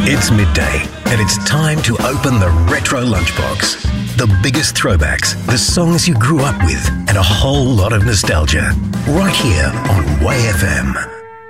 It's midday, and it's time to open the Retro Lunchbox. The biggest throwbacks, the songs you grew up with, and a whole lot of nostalgia. Right here on Way FM.